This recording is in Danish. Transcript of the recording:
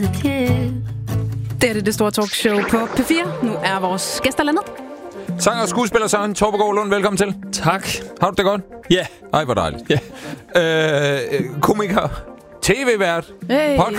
Det er det store talkshow på P4. Nu er vores gæster landet. Sanger og skuespiller Søren Torpegaard Lund, velkommen til. Tak. Har du det godt? Ja. Ej, hvor dejligt. Ja. Komiker, tv-vært, Hey.